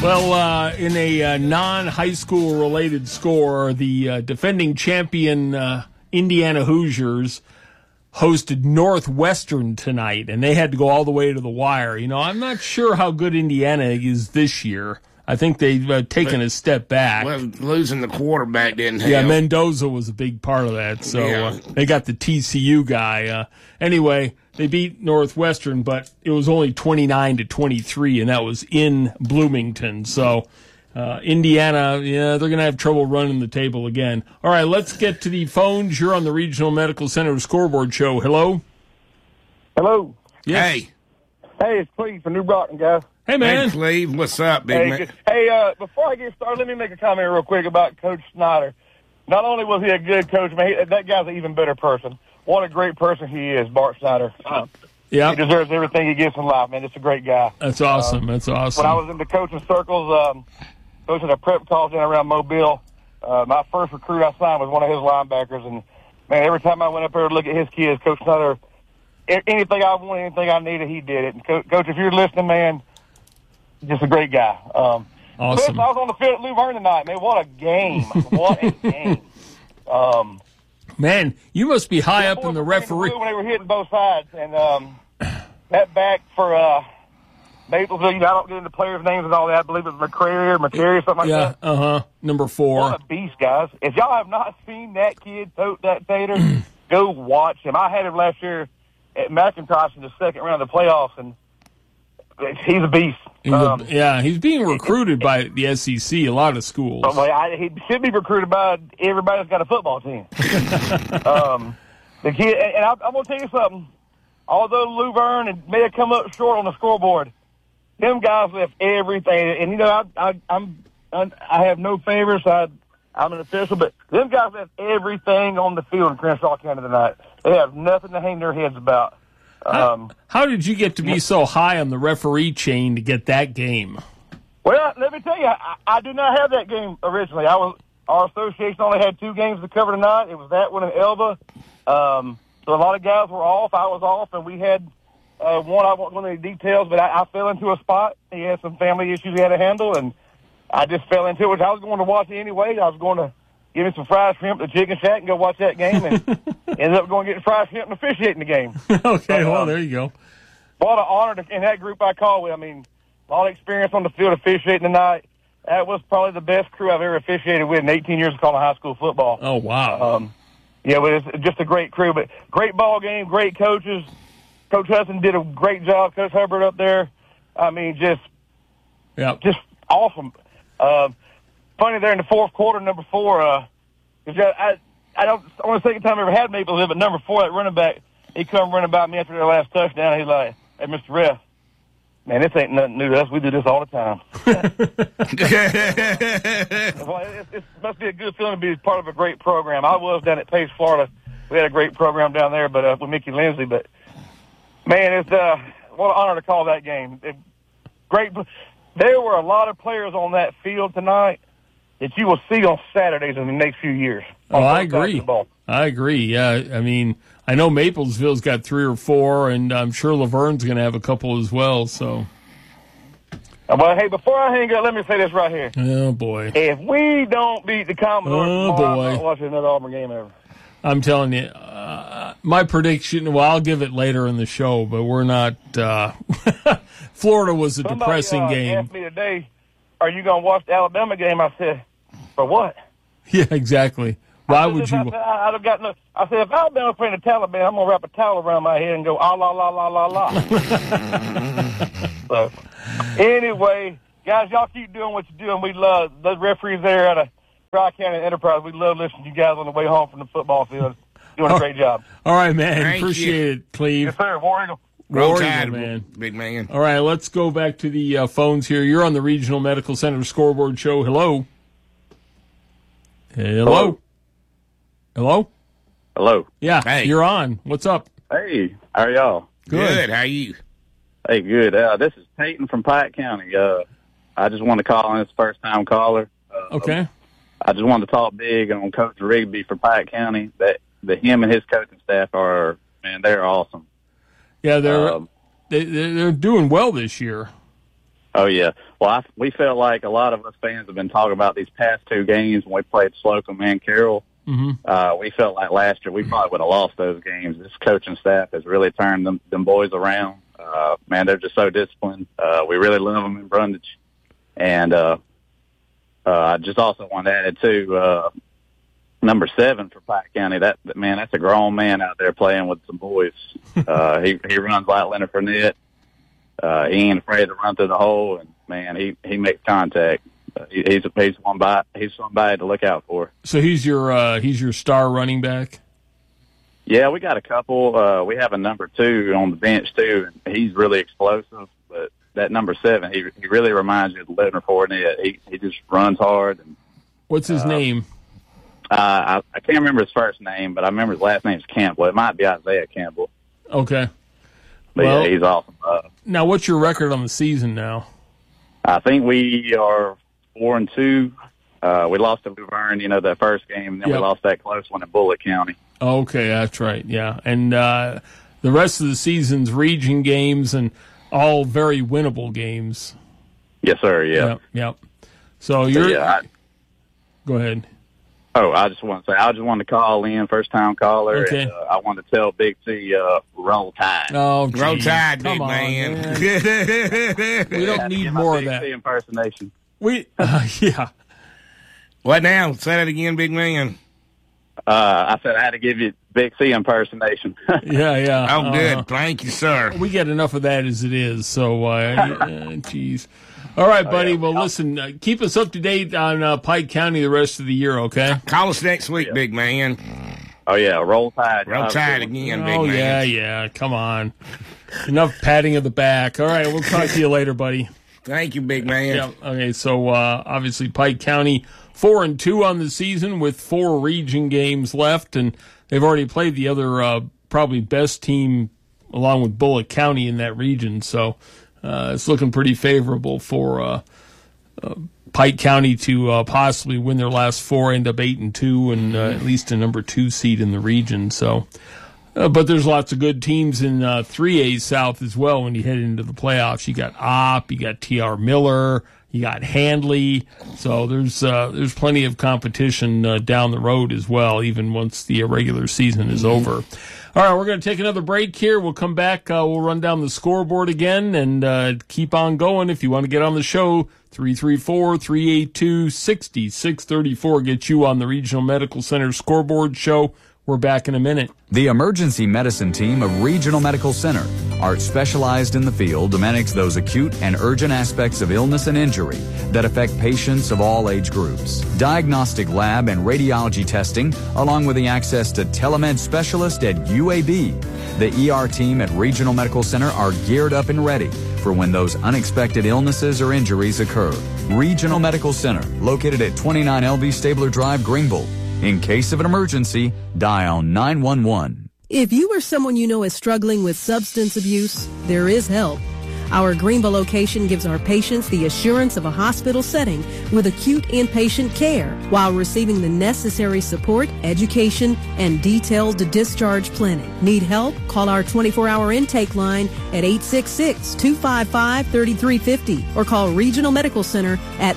Well, in a non-high school related score, the defending champion Indiana Hoosiers hosted Northwestern tonight, and they had to go all the way to the wire. You know, I'm not sure how good Indiana is this year. I think they've taken a step back. Well, losing the quarterback didn't help. Yeah, Mendoza was a big part of that. So they got the TCU guy. Anyway, they beat Northwestern, but it was only 29-23, and that was in Bloomington. So Indiana, they're going to have trouble running the table again. All right, let's get to the phones. You're on the Regional Medical Center Scoreboard Show. Hello? Hello. Yes. Hey, it's Cleve from New Brockton, guys. Hey, man. Hey, Cleve, what's up, big man? Hey, before I get started, let me make a comment real quick about Coach Snyder. Not only was he a good coach, man, that guy's an even better person. What a great person he is, Bart Snyder. Yeah, he deserves everything he gets in life, man. Just a great guy. That's awesome. That's awesome. When I was in the coaching circles, coaching a prep college in around Mobile, my first recruit I signed was one of his linebackers. And, man, every time I went up there to look at his kids, Coach Snyder, anything I wanted, anything I needed, he did it. And Coach, if you're listening, man, just a great guy. Awesome. Chris, I was on the field at Luverne tonight, man. What a game. What a game. Man, you must be high up in the referee. When they were hitting both sides. And that back for Maplesville, I don't get into players' names and all that. I believe it was McCrary or McCary, something like that. Number 4. What a beast, guys. If y'all have not seen that kid tote that tater, go watch him. I had him last year at McIntosh in the second round of the playoffs, and he's a beast. He's being recruited by the SEC, a lot of schools. He should be recruited by everybody that's got a football team. The kid, and I'm going to tell you something. Although Luverne may have come up short on the scoreboard, them guys left everything. And, I have no favorites. I'm an official, but them guys left everything on the field in Crenshaw County tonight. They have nothing to hang their heads about. How did you get to be so high on the referee chain to get that game? Well, let me tell you, I did not have that game originally. Our association only had 2 games to cover tonight. It was that one in Elba. So a lot of guys were off. I was off, and we had one. I won't go into any details, but I fell into a spot. He had some family issues he had to handle, and I just fell into it, which I was going to watch it anyway. I was going to give me some fried shrimp at the Chicken Shack and go watch that game, and ended up going to get fried shrimp and officiating the game. Okay, well, there you go. What an honor in that group I call with. I mean, a lot of experience on the field officiating tonight. That was probably the best crew I've ever officiated with in 18 years of calling high school football. Oh, wow. But it's just a great crew. But great ball game, great coaches. Coach Hudson did a great job. Coach Hubbard up there. I mean, just awesome. Funny there in the fourth quarter, number 4. I don't. Only the second time I ever had Maplesville, but number 4, that running back, he come running by me after their last touchdown. He's like, "Hey, Mr. Ref, man, this ain't nothing new to us. We do this all the time." Well, it must be a good feeling to be part of a great program. I was down at Pace, Florida. We had a great program down there, but with Mickey Lindsay. But man, it's what an honor to call that game. Great. There were a lot of players on that field tonight that you will see on Saturdays in the next few years. Oh, I agree. I agree. Yeah, I mean, I know Maplesville's got 3 or 4, and I'm sure Laverne's going to have a couple as well. So, well, hey, before I hang up, let me say this right here. Oh boy! If we don't beat the Commodores, I'm not watching another Auburn game ever. I'm telling you, my prediction. Well, I'll give it later in the show, but we're not. Florida was a depressing game. Asked me today, "Are you going to watch the Alabama game?" I said, "For what?" Yeah, exactly. Why would you? I got no. I said, if Alabama playing the Taliban, I'm gonna wrap a towel around my head and go, ah la la la la la. So, anyway, guys, y'all keep doing what you're doing. We love the referees there at Tri-County Enterprise. We love listening to you guys on the way home from the football field. Doing a great job. All right, man. Appreciate it, Cleve. Yes, sir. War Eagle. War Eagle, man. Big man. All right, let's go back to the phones here. You're on the Regional Medical Center Scoreboard Show. Hello. Hello. Hello? Hello. Yeah, hey. You're on. What's up? Hey, how are y'all? Good. How are you? Hey, good. This is Peyton from Pike County. I just want to call in as a first-time caller. Okay. I just wanted to talk big on Coach Rigby for Pike County. That him and his coaching staff they're awesome. Yeah, they're doing well this year. Oh, yeah. Well, we felt like a lot of us fans have been talking about these past two games when we played Slocum and Carroll. Mm-hmm. We felt like last year we probably would have lost those games. This coaching staff has really turned them boys around. Man, they're just so disciplined. We really love them in Brundage. And I just also want to add, too, number 7 for Pike County. That's a grown man out there playing with some boys. He runs like Leonard Fournette. He ain't afraid to run through the hole, and man, he makes contact. He's somebody to look out for. So he's your star running back. Yeah, we got a couple. We have a number 2 on the bench too, and he's really explosive. But that number 7, he really reminds you of Leonard Fournette. He just runs hard. And what's his name? I can't remember his first name, but I remember his last name's Campbell. It might be Isaiah Campbell. Okay. But yeah, he's awesome. Now, what's your record on the season now? I think we are 4-2. We lost to Luverne, the first game, and then we lost that close one in Bullitt County. Okay, that's right, yeah. And the rest of the season's region games and all very winnable games. Yes, sir, yeah. Yep. So you're... Go ahead. Oh, I just want to call in, first-time caller. Okay. And, I want to tell Big C, roll tide. Oh, geez. Roll Tide, Come big on, man. We don't need more of that. Big C impersonation. Yeah. What now? Say that again, big man. I said I had to give you Big C impersonation. Yeah. Oh, good. Thank you, sir. We get enough of that as it is, so, geez. All right, buddy. yeah. Well, listen, keep us up to date on Pike County the rest of the year, okay? Call us next week, big man. Oh, yeah, roll tide. Roll Tide again, big Oh, man. yeah. Come on. Enough patting of the back. All right, we'll talk to you later, buddy. Thank you, big man. Yeah. Okay, so obviously Pike County 4-2 on the season with 4 region games left, and they've already played the other probably best team along with Bullitt County in that region, so it's looking pretty favorable for Pike County to possibly win their last 4, end up 8-2, and at least a number 2 seed in the region. So, but there's lots of good teams in 3A South as well when you head into the playoffs. You got Opp, you got TR Miller, you got Handley. So there's plenty of competition down the road as well, even once the regular season is over. All right, we're going to take another break here. We'll come back. We'll run down the scoreboard again and keep on going. If you want to get on the show, 334-382-6634 gets you on the Regional Medical Center scoreboard show. We're back in a minute. The emergency medicine team of Regional Medical Center are specialized in the field to manage those acute and urgent aspects of illness and injury that affect patients of all age groups. Diagnostic lab and radiology testing, along with the access to telemed specialists at UAB. The ER team at Regional Medical Center are geared up and ready for when those unexpected illnesses or injuries occur. Regional Medical Center, located at 29 LV Stabler Drive, Greenville. In case of an emergency, dial 911. If you or someone you know is struggling with substance abuse, there is help. Our Greenville location gives our patients the assurance of a hospital setting with acute inpatient care while receiving the necessary support, education, and detailed discharge planning. Need help? Call our 24-hour intake line at 866-255-3350 or call Regional Medical Center at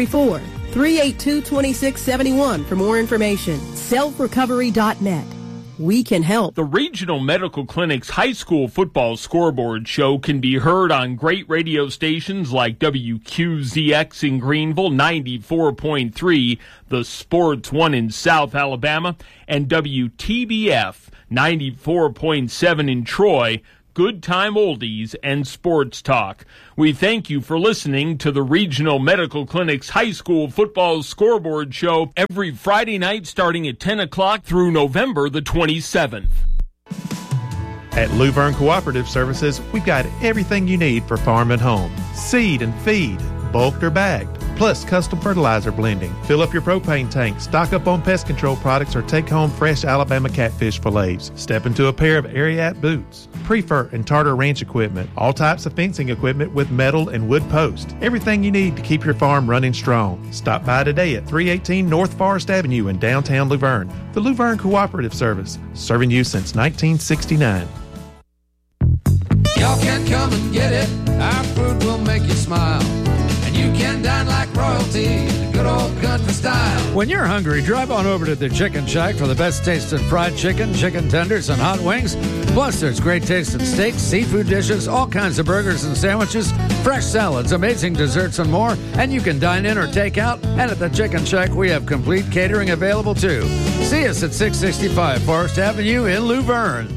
334-382-2671 for more information. Selfrecovery.net. We can help. The Regional Medical Clinic's high school football scoreboard show can be heard on great radio stations like WQZX in Greenville, 94.3, The Sports One in South Alabama, and WTBF, 94.7 in Troy. Good time oldies and sports talk. We thank you for listening to the Regional Medical Clinic's high school football scoreboard show every Friday night starting at 10 o'clock through November the 27th. At Luverne Cooperative Services, we've got everything you need for farm and home. Seed and feed, bulked or bagged, plus custom fertilizer blending. Fill up your propane tank, stock up on pest control products, or take home fresh Alabama catfish fillets. Step into a pair of Ariat boots, Prefer and Tartar Ranch equipment, all types of fencing equipment with metal and wood posts. Everything you need to keep your farm running strong. Stop by today at 318 North Forest Avenue in downtown Luverne. The Luverne Cooperative Service, serving you since 1969. Y'all can come and get it. Our food will make you smile. And you can dine like royalty in good old country style. When you're hungry, drive on over to the Chicken Shack for the best tasting fried chicken, chicken tenders, and hot wings. Plus, there's great tasting steaks, seafood dishes, all kinds of burgers and sandwiches, fresh salads, amazing desserts, and more. And you can dine in or take out. And at the Chicken Shack, we have complete catering available too. See us at 665 Forest Avenue in Luverne.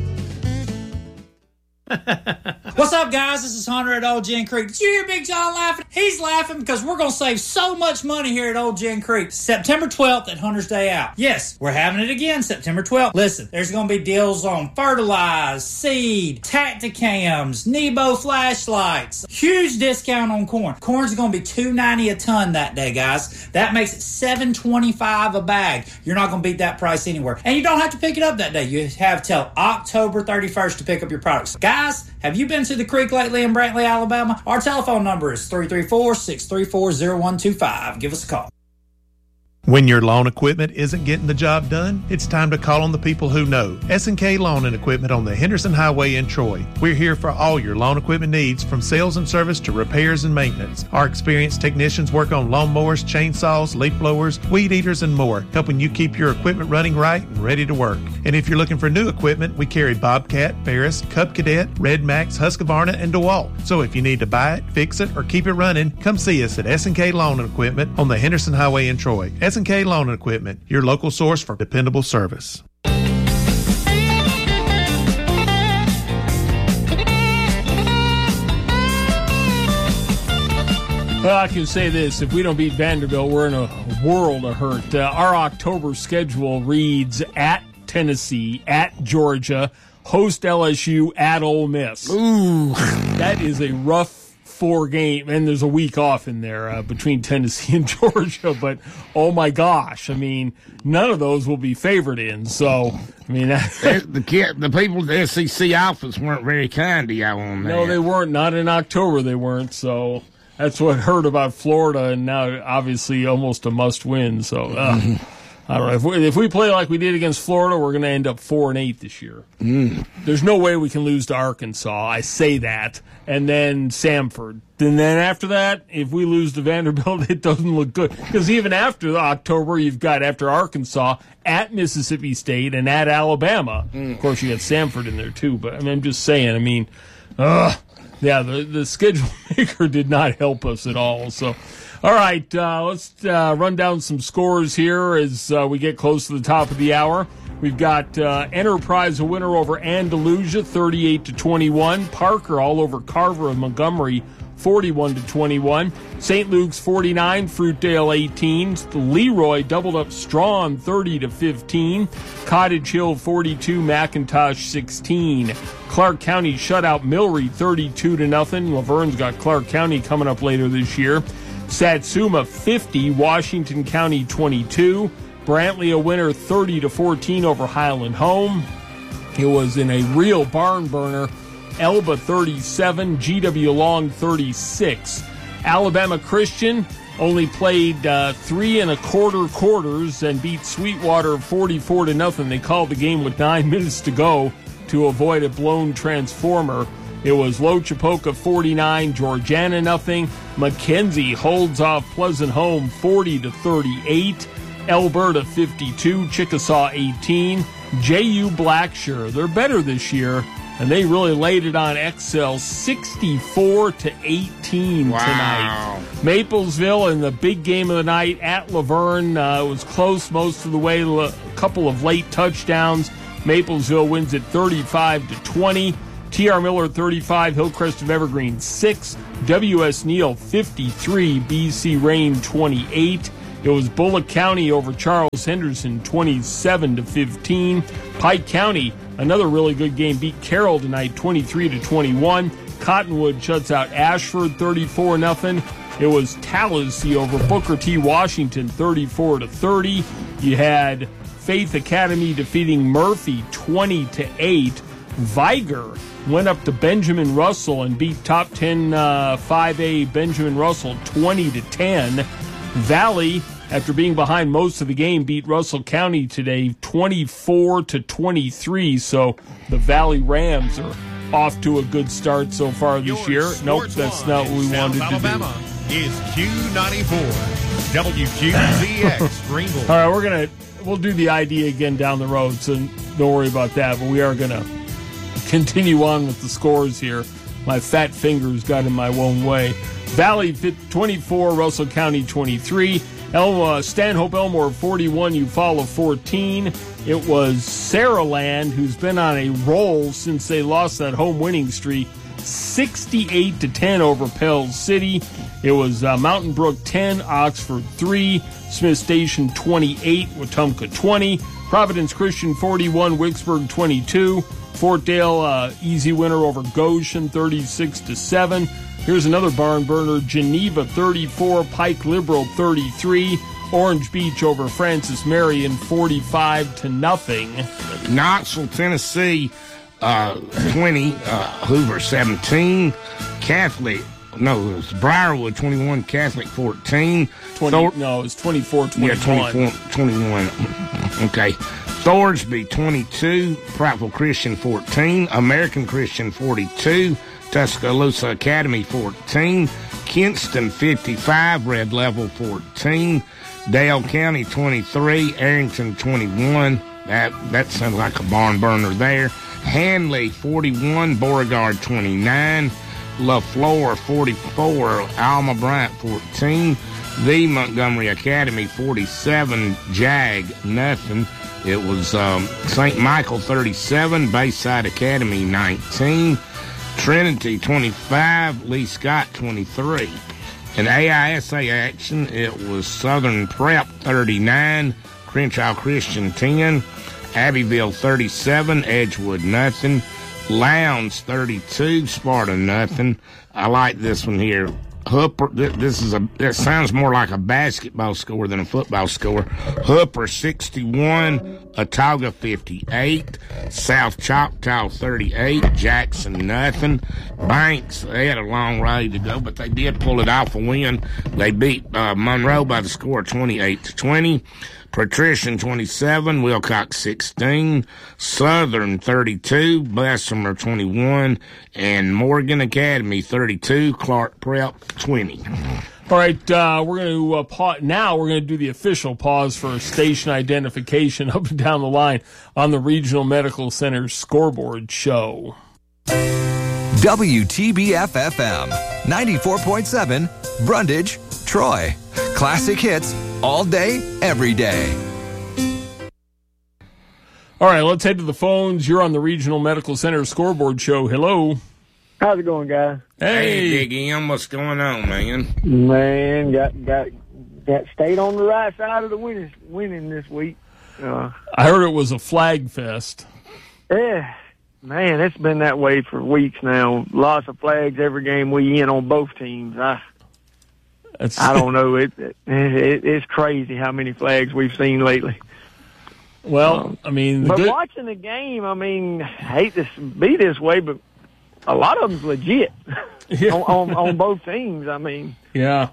What's up, guys? This is Hunter at Old Gin Creek. Did you hear Big John laughing? He's laughing because we're going to save so much money here at Old Gin Creek. September 12th at Hunter's Day Out. Yes, we're having it again September 12th. Listen, there's going to be deals on fertilize, seed, Tacticams, Nebo flashlights. Huge discount on corn. Corn's going to be $2.90 a ton that day, guys. That makes it $7.25 a bag. You're not going to beat that price anywhere. And you don't have to pick it up that day. You have till October 31st to pick up your products. Guys, have you been to the creek lately in Brantley, Alabama? Our telephone number is 334-634-0125. Give us a call. When your lawn equipment isn't getting the job done, it's time to call on the people who know. S&K Lawn and Equipment on the Henderson Highway in Troy. We're here for all your lawn equipment needs, from sales and service to repairs and maintenance. Our experienced technicians work on lawnmowers, chainsaws, leaf blowers, weed eaters, and more, helping you keep your equipment running right and ready to work. And if you're looking for new equipment, we carry Bobcat, Ferris, Cub Cadet, Red Max, Husqvarna, and DeWalt. So if you need to buy it, fix it, or keep it running, come see us at S&K Lawn and Equipment on the Henderson Highway in Troy. S&K Lawn and Equipment, your local source for dependable service. Well, I can say this. If we don't beat Vanderbilt, we're in a world of hurt. Our October schedule reads at Tennessee, at Georgia, host LSU, at Ole Miss. Ooh. That is a rough 4 game, and there's a week off in there between Tennessee and Georgia, but oh my gosh, I mean, none of those will be favored in, so, I mean, the people at the SEC office weren't very kind to y'all on that. No, they weren't, not in October they weren't, so that's what hurt about Florida, and now obviously almost a must win, so, I don't know. If we play like we did against Florida, we're going to end up 4-8 this year. There's no way we can lose to Arkansas. I say that. And then Samford. And then after that, if we lose to Vanderbilt, it doesn't look good. Because even after October, you've got, after Arkansas, at Mississippi State and at Alabama. Of course, you got Samford in there, too. But I mean, I'm just saying, I mean, yeah, the schedule maker did not help us at all. So, all right, let's run down some scores here as we get close to the top of the hour. We've got Enterprise a winner over Andalusia, 38-21. Parker all over Carver and Montgomery, 41-21. St. Luke's 49, Fruitdale 18. Leroy doubled up Strawn, 30-15. Cottage Hill 42, McIntosh 16. Clark County shut out Millry 32-0. Laverne's got Clark County coming up later this year. Satsuma 50, Washington County 22. Brantley a winner 30-14 over Highland Home. It was in a real barn burner. Elba 37, GW Long 36. Alabama Christian only played 3 1/4 quarters and beat Sweetwater 44-0. They called the game with 9 minutes to go to avoid a blown transformer. It was Lochapoka 49, Georgiana 0. Mackenzie holds off Pleasant Home 40-38. Alberta 52, Chickasaw 18. JU Blackshear, they're better this year, and they really laid it on Excel 64-18 tonight. Maplesville in the big game of the night at Laverne. It was close most of the way, a couple of late touchdowns. Maplesville wins it 35-20. T.R. Miller 35, Hillcrest of Evergreen 6. W.S. Neal 53, BC Rain 28. It was Bullock County over Charles Henderson 27-15. Pike County, another really good game, beat Carroll tonight 23-21. Cottonwood shuts out Ashford 34-0. It was Tallahassee over Booker T. Washington 34-30. You had Faith Academy defeating Murphy 20-8. Viger went up to Benjamin Russell and beat top 10 5A Benjamin Russell 20-10. Valley, after being behind most of the game, beat Russell County today 24-23. So the Valley Rams are off to a good start so far this year. Nope, that's not what we wanted Alabama to do. Is Q94 WQZX Greenville. All right, we'll do the ID again down the road, so don't worry about that. But we are going to continue on with the scores here. My fat fingers got in my own way. Valley 24, Russell County 23. Stanhope Elmore 41, Eufaula 14. It was Saraland, who's been on a roll since they lost that home winning streak, 68-10 over Pell City. It was Mountain Brook 10, Oxford 3, Smith Station 28, Wetumpka 20, Providence Christian 41, Wicksburg 22, Fort Dale easy winner over Goshen 36-7. Here's another barn burner, Geneva 34, Pike Liberal 33, Orange Beach over Francis Marion 45-0. Knoxville, Tennessee 20, Hoover 17, Catholic. No, it was Briarwood 21, Catholic 14. No, it was 24-21. Yeah, 24-21. Okay. Thorsby 22, Prattville Christian 14, American Christian 42, Tuscaloosa Academy 14, Kinston 55, Red Level 14, Dale County 23, Arrington 21. That sounds like a barn burner there. Hanley 41, Beauregard 29, LaFleur 44, Alma Bryant 14, the Montgomery Academy 47, Jag nothing. It was St. Michael 37, Bayside Academy 19, Trinity 25, Lee Scott 23. In AISA action, it was Southern Prep 39, Crenshaw Christian 10, Abbeville 37, Edgewood nothing, Lowndes 32, Sparta nothing. I like this one here. Hooper, it sounds more like a basketball score than a football score. Hooper 61, Atauga 58, South Choctaw 38, Jackson nothing. Banks, they had a long way to go, but they did pull it off a win. They beat Monroe by the score of 28-20. Patrician 27, Wilcox 16, Southern 32, Bessemer 21, and Morgan Academy 32, Clark Prep 20. All right, we're going to pause. Now we're going to do the official pause for station identification up and down the line on the Regional Medical Center scoreboard show. WTBF-FM 94.7, Brundage, Troy. Classic hits all day, every day. All right, let's head to the phones. You're on the Regional Medical Center scoreboard show. Hello. How's it going, guys? Hey, Big M, what's going on, man? Man, got stayed on the right side of the winning this week. I heard it was a flag fest. Yeah, man, it's been that way for weeks now. Lots of flags every game we in on both teams. I don't know. It's crazy how many flags we've seen lately. Well, I mean, watching the game, I mean, I hate to be this way, but a lot of them's legit on both teams. I mean, yeah,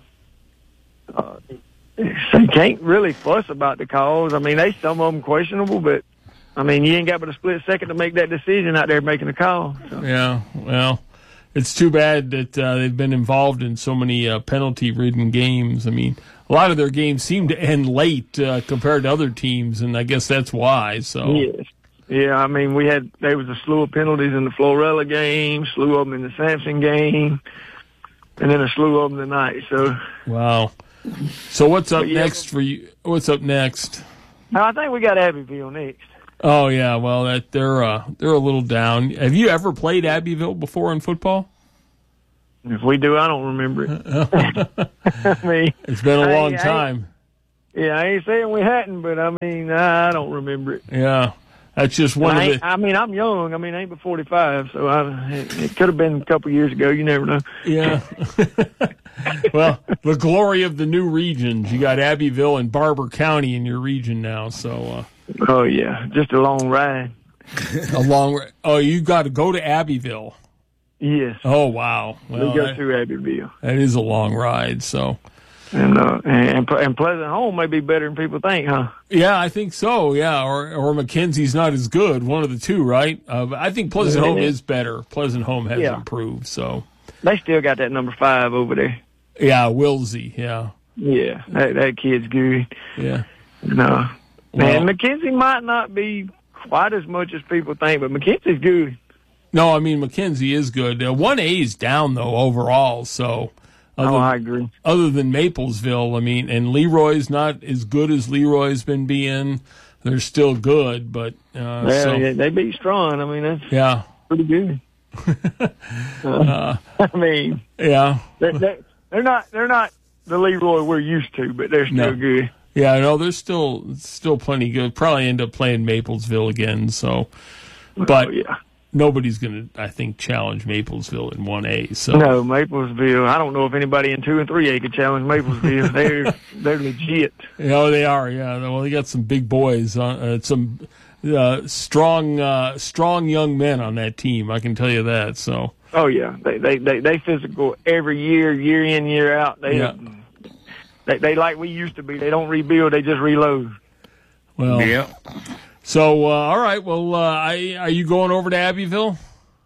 you can't really fuss about the calls. I mean, some of them questionable, but I mean, you ain't got but a split second to make that decision out there making a call. So. Yeah, well. It's too bad that they've been involved in so many penalty-ridden games. I mean, a lot of their games seem to end late compared to other teams, and I guess that's why. So yes. Yeah, I mean, there was a slew of penalties in the Florella game, slew of them in the Sampson game, and then a slew of them tonight. So wow. So what's up next for you? What's up next? I think we got Abbeville next. Oh yeah, well they're a little down. Have you ever played Abbeville before in football? If we do, I don't remember it. I mean, it's been a long time. I ain't saying we hadn't, but I mean, I don't remember it. Yeah, that's just one of the. I mean, I'm young. I mean, I ain't but 45, so it could have been a couple years ago. You never know. Yeah. Well, the glory of the new regions. You got Abbeville and Barber County in your region now, so. Oh, yeah, just a long ride. Oh, you got to go to Abbeville. Yes. Oh, wow. Well, we go through Abbeville. That is a long ride, so. And Pleasant Home may be better than people think, huh? Yeah, I think so. Yeah, or McKenzie's not as good. One of the two, right? I think Pleasant Home is better. Pleasant Home has improved. So they still got that number 5 over there. Yeah, Wilsey. Yeah. Yeah, that kid's good. Yeah. No, man, McKenzie might not be quite as much as people think, but McKenzie's good. No, I mean McKenzie is good. 1A is down though overall. So. I agree. Other than Maplesville, I mean, and Leroy's not as good as Leroy's been being. They're still good, but they beat Strawn. I mean, that's pretty good. I mean, yeah, they're not the Leroy we're used to, but they're still good. Yeah, no, they're still plenty good. Probably end up playing Maplesville again. So, but nobody's going to, I think, challenge Maplesville in 1A. So no, Maplesville. I don't know if anybody in 2 and 3A could challenge Maplesville. They're legit. Yeah, they are. Yeah, well, they got some big boys, some strong young men on that team. I can tell you that. So. Oh yeah, they physical every year in, year out. They like we used to be. They don't rebuild. They just reload. Well, yeah. So, all right. Well, are you going over to Abbeville?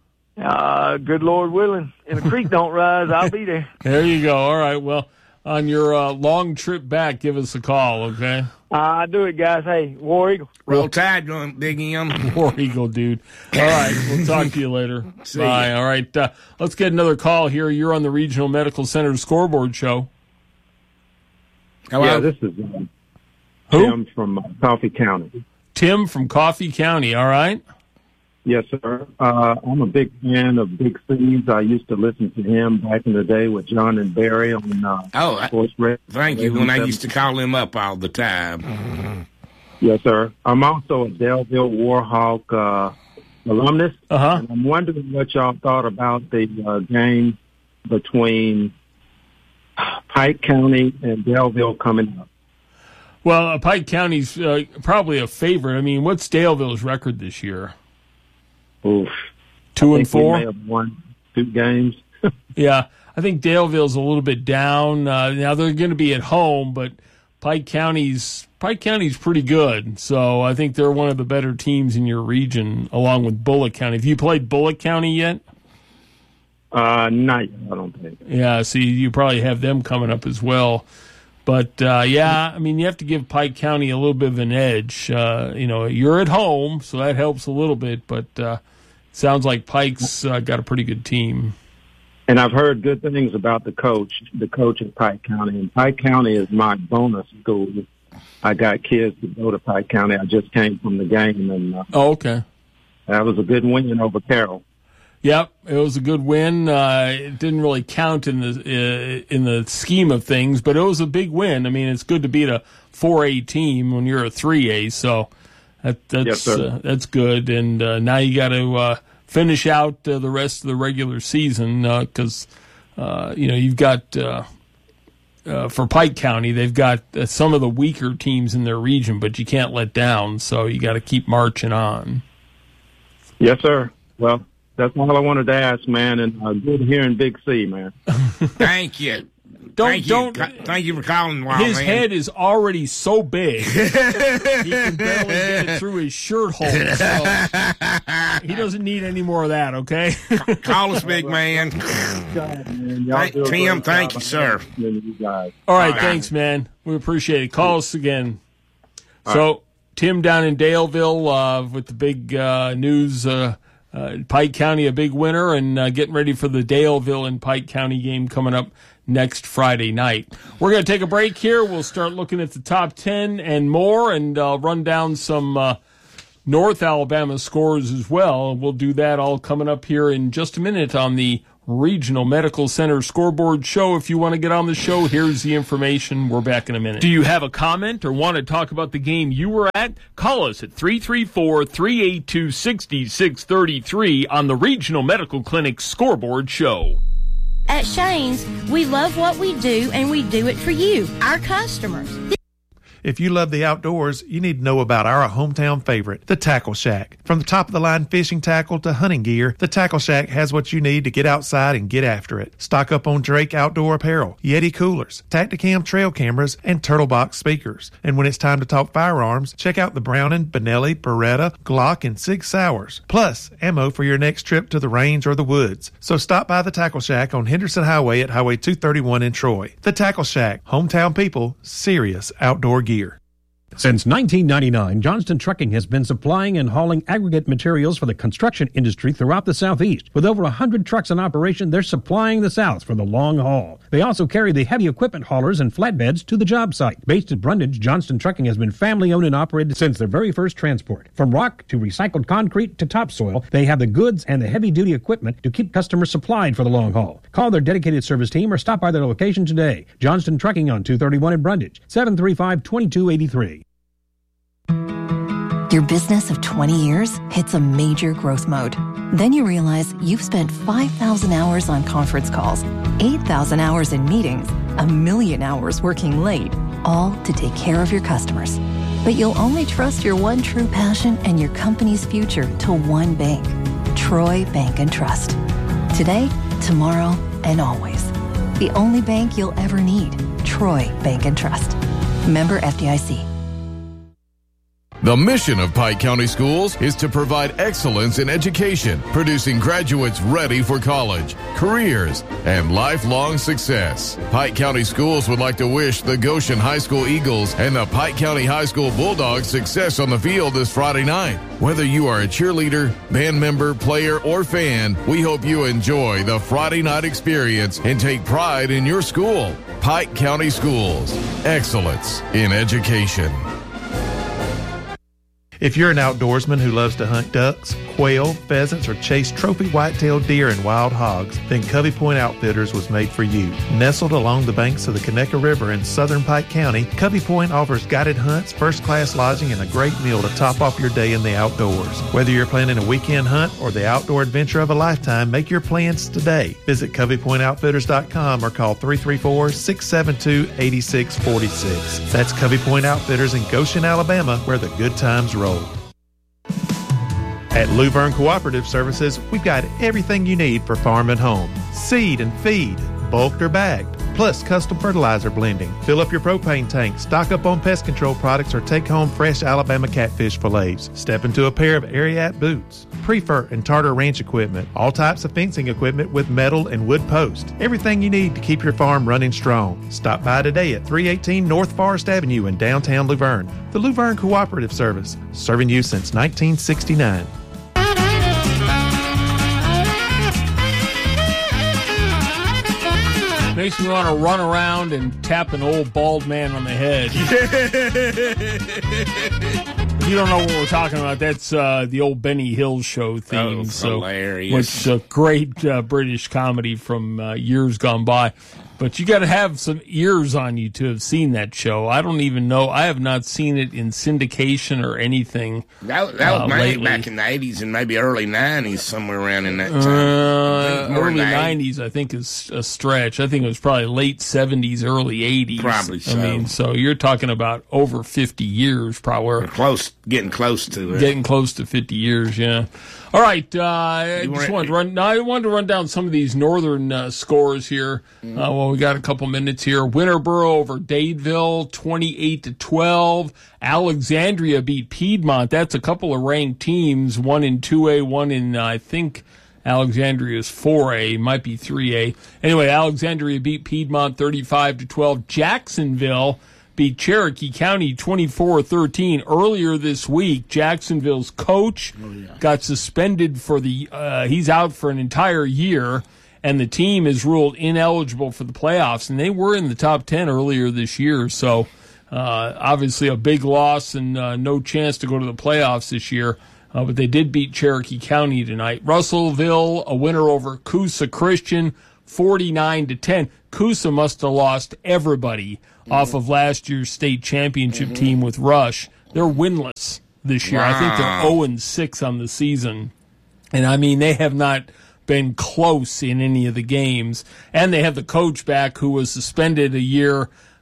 Good Lord willing. And the creek don't rise, I'll be there. There you go. All right. Well, on your long trip back, give us a call, okay? I do it, guys. Hey, War Eagle. Roll Tide, Big M. War Eagle, dude. All right. We'll talk to you later. Bye. All right. Let's get another call here. You're on the Regional Medical Center Scoreboard Show. Hello? Yeah, this is Tim from Coffee County. Tim from Coffee County, all right? Yes, sir. I'm a big fan of Big C's. I used to listen to him back in the day with John and Barry on Sports Radio. Thank you, when I used to call him up all the time. Yes, sir. I'm also a Daleville Warhawk alumnus. And I'm wondering what y'all thought about the game between Pike County and Daleville coming up. Well, Pike County's probably a favorite. I mean, what's Daleville's record this year? Oof. 2-4? We may have won 2 games. Yeah, I think Daleville's a little bit down. Now they're going to be at home, but Pike County's pretty good. So I think they're one of the better teams in your region, along with Bullock County. Have you played Bullock County yet? Not yet, I don't think. Yeah, see, you probably have them coming up as well. But, I mean, you have to give Pike County a little bit of an edge. You're at home, so that helps a little bit. But it sounds like Pike's got a pretty good team. And I've heard good things about the coach at Pike County. And Pike County is my bonus school. I got kids to go to Pike County. I just came from the game. And okay. That was a good win over Carroll. Yep, it was a good win. It didn't really count in the scheme of things, but it was a big win. I mean, it's good to beat a 4A team when you're a 3A, so that's good. And now you got to finish out the rest of the regular season because you've got for Pike County, they've got some of the weaker teams in their region, but you can't let down, so you got to keep marching on. Yes, sir. Well, that's all I wanted to ask, man, and good hearing Big C, man. Thank you. Thank you for calling, Wild His head is already so big, he can barely get it through his shirt hole. So he doesn't need any more of that, okay? Call us, big man. Tim, thank you, sir. All right, thanks, man. We appreciate it. Call us again. So, Tim down in Daleville with the big news. Pike County a big winner, and getting ready for the Daleville and Pike County game coming up next Friday night. We're going to take a break here. We'll start looking at the top 10 and more, and run down some North Alabama scores as well. We'll do that all coming up here in just a minute on the Regional Medical Center Scoreboard Show. If you want to get on the show, here's the information. We're back in a minute. Do you have a comment or want to talk about the game you were at? Call us at 334-382-6633 on the Regional Medical Clinic Scoreboard Show. At Shane's, we love what we do, and we do it for you, our customers. If you love the outdoors, you need to know about our hometown favorite, the Tackle Shack. From the top-of-the-line fishing tackle to hunting gear, the Tackle Shack has what you need to get outside and get after it. Stock up on Drake outdoor apparel, Yeti coolers, Tacticam trail cameras, and Turtle Box speakers. And when it's time to talk firearms, check out the Browning, Benelli, Beretta, Glock, and Sig Sauers. Plus, ammo for your next trip to the range or the woods. So stop by the Tackle Shack on Henderson Highway at Highway 231 in Troy. The Tackle Shack, hometown people, serious outdoor gear. Since 1999, Johnston Trucking has been supplying and hauling aggregate materials for the construction industry throughout the Southeast. With over 100 trucks in operation, they're supplying the South for the long haul. They also carry the heavy equipment haulers and flatbeds to the job site. Based at Brundage, Johnston Trucking has been family-owned and operated since their very first transport. From rock to recycled concrete to topsoil, they have the goods and the heavy-duty equipment to keep customers supplied for the long haul. Call their dedicated service team or stop by their location today. Johnston Trucking on 231 in Brundage, 735-2283. Your business of 20 years hits a major growth mode. Then you realize you've spent 5,000 hours on conference calls, 8,000 hours in meetings, 1,000,000 hours working late, all to take care of your customers. But you'll only trust your one true passion and your company's future to one bank, Troy Bank and Trust. Today, tomorrow, and always. The only bank you'll ever need, Troy Bank and Trust. Member FDIC. The mission of Pike County Schools is to provide excellence in education, producing graduates ready for college, careers, and lifelong success. Pike County Schools would like to wish the Goshen High School Eagles and the Pike County High School Bulldogs success on the field this Friday night. Whether you are a cheerleader, band member, player, or fan, we hope you enjoy the Friday night experience and take pride in your school. Pike County Schools, excellence in education. If you're an outdoorsman who loves to hunt ducks, quail, pheasants, or chase trophy white-tailed deer and wild hogs, then Covey Point Outfitters was made for you. Nestled along the banks of the Conecuh River in southern Pike County, Covey Point offers guided hunts, first-class lodging, and a great meal to top off your day in the outdoors. Whether you're planning a weekend hunt or the outdoor adventure of a lifetime, make your plans today. Visit CoveyPointOutfitters.com or call 334-672-8646. That's Covey Point Outfitters in Goshen, Alabama, where the good times roll. At Luverne Cooperative Services, we've got everything you need for farm and home. Seed and feed, bulked or bagged, plus custom fertilizer blending. Fill up your propane tank, stock up on pest control products, or take home fresh Alabama catfish fillets. Step into a pair of Ariat boots, Prefer and Tartar Ranch equipment, all types of fencing equipment with metal and wood posts. Everything you need to keep your farm running strong. Stop by today at 318 North Forest Avenue in downtown Luverne. The Luverne Cooperative Service, serving you since 1969. Makes me want to run around and tap an old bald man on the head. If you don't know what we're talking about, that's the old Benny Hill Show theme. Hilarious. Which is a great British comedy from years gone by. But you got to have some ears on you to have seen that show. I don't even know. I have not seen it in syndication or anything. That was made back in the 80s and maybe early 90s, somewhere around in that time. Early 90s, I think, is a stretch. I think it was probably late 70s, early 80s. Probably so. I mean, so you're talking about over 50 years, probably. Getting close to it. Getting close to 50 years, yeah. All right, I wanted to run down some of these northern scores here. Well, we got a couple minutes here. Winterboro over Dadeville, 28-12. Alexandria beat Piedmont. That's a couple of ranked teams, one in 2A, one in, I think, Alexandria's 4A, might be 3A. Anyway, Alexandria beat Piedmont 35-12. Jacksonville beat Cherokee County 24-13. Earlier this week, Jacksonville's coach got suspended for he's out for an entire year, and the team is ruled ineligible for the playoffs. And they were in the top 10 earlier this year, so obviously a big loss and no chance to go to the playoffs this year. But they did beat Cherokee County tonight. Russellville, a winner over Coosa Christian, 49-10. Coosa must have lost everybody off of last year's state championship team with Rush. They're winless this year. Wow. I think they're 0-6 on the season. And, I mean, they have not been close in any of the games. And they have the coach back who was suspended a year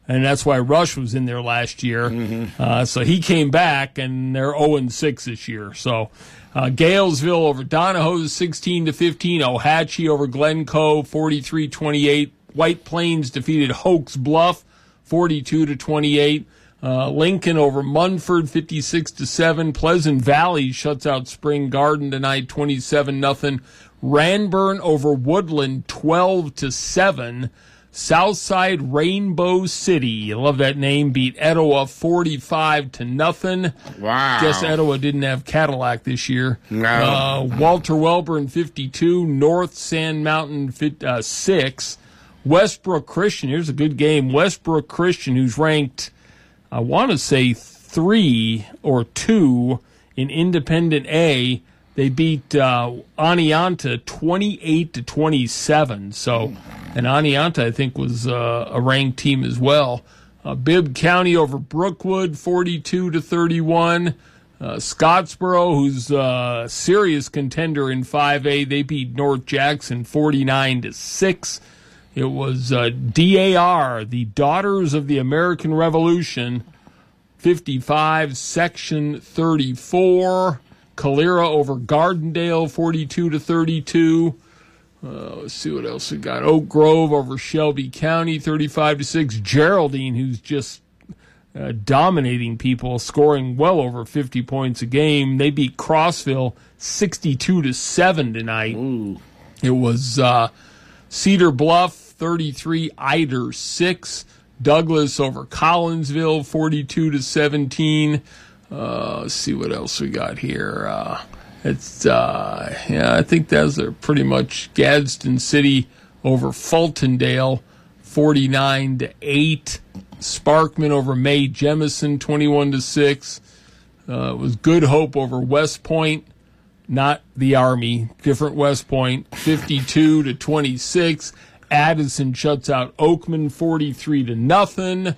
and that's why Rush was in there last year. So he came back, and they're 0-6 this year. So Galesville over Donahoe 16-15. Ohatchee over Glencoe 43-28. White Plains defeated Hoax Bluff 42-28. Lincoln over Munford 56-7. Pleasant Valley shuts out Spring Garden tonight 27-0. Ranburne over Woodland 12-7. Southside Rainbow City, you love that name, beat Etowah 45-0. Wow. Guess Etowah didn't have Cadillac this year. No. Walter Wellborn 52. North Sand Mountain 6. Westbrook Christian, here's a good game. Westbrook Christian, who's ranked, I want to say 3 or 2 in Independent A. They beat Oneonta 28-27. So, and Oneonta, I think, was a ranked team as well. Bibb County over Brookwood 42-31. Scottsboro, who's a serious contender in 5A, they beat North Jackson 49-6. It was DAR, the Daughters of the American Revolution, 55, Section 34. Calera over Gardendale, 42-32. Let's see what else we got. Oak Grove over Shelby County, 35-6. Geraldine, who's just dominating people, scoring well over 50 points a game. They beat Crossville 62-7 tonight. Ooh. It was Cedar Bluff 33, Eider 6. Douglas over Collinsville 42-17. Let's see what else we got here. I think those are pretty much Gadsden City over Fultondale 49-8. Sparkman over May Jemison 21-6. It was Good Hope over West Point, not the Army, different West Point, 52-26. Addison shuts out Oakman 43-0.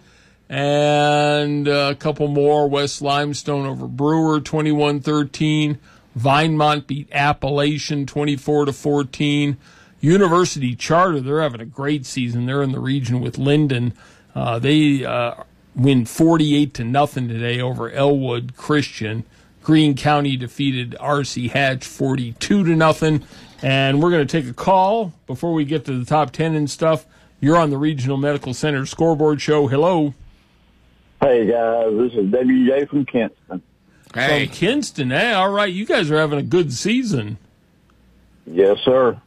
And a couple more. West Limestone over Brewer 21-13. Vinemont beat Appalachian 24-14. University Charter, they're having a great season. They're in the region with Linden. They win 48-0 today over Elwood Christian. Greene County defeated R.C. Hatch 42-0. And we're going to take a call before we get to the top 10 and stuff. You're on the Regional Medical Center Scoreboard Show. Hello. Hey, guys. This is WJ from Kinston. Hey. From Kinston. Hey, all right. You guys are having a good season. Yes, sir.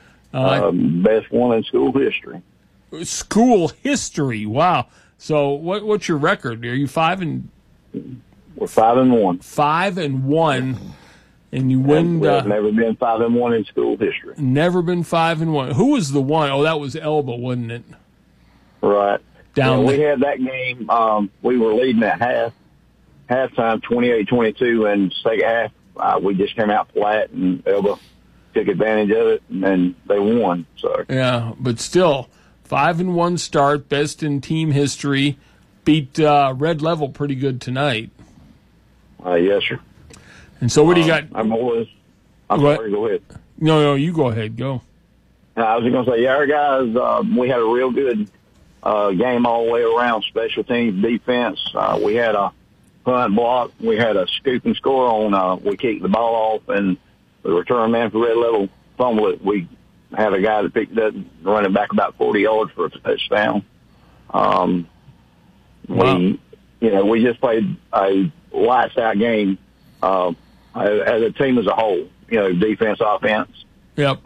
Best one in school history. School history. Wow. So what's your record? Are you 5-1? We're 5-1. 5-1. And you win. We've never been 5-1 in school history. Never been 5-1. Who was the one? Oh, that was Elba, wasn't it? Right. Down we had that game. We were leading at halftime, 28-22, and second half we just came out flat, and Elba took advantage of it, and they won. So yeah, but still, 5-1 start, best in team history. Beat Red Level pretty good tonight. Yes, sir. And so, what do you got? I'm sorry. Go ahead. No, you go ahead. Go. I was just going to say, our guys, we had a real good game all the way around. Special teams, defense. We had a punt block. We had a scoop and score on. We kicked the ball off, and the return man for Red Level fumbled it. We had a guy that picked it up, running back about 40 yards for a touchdown. Wow. We just played a lights out game as a team as a whole. Defense, offense. Yep.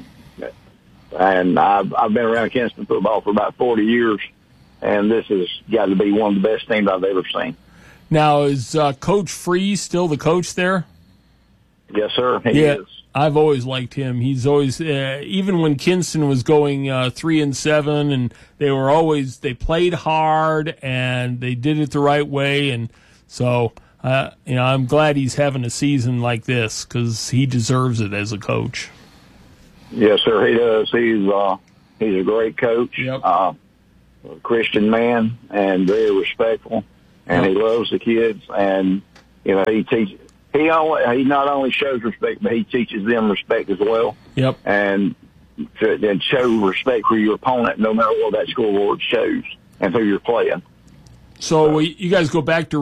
And I've been around Kinston football for about 40 years, and this has got to be one of the best teams I've ever seen. Now, is Coach Free still the coach there? Yes, sir. He is. I've always liked him. He's always, even when Kinston was going 3-7, and they played hard and they did it the right way, and so I'm glad he's having a season like this because he deserves it as a coach. Yes, sir. He does. He's a great coach. Yep. A Christian man, and very respectful, and he loves the kids, and he teaches. He not only shows respect, but he teaches them respect as well. Yep. And show respect for your opponent, no matter what that scoreboard shows. and who you're playing. So you guys go back to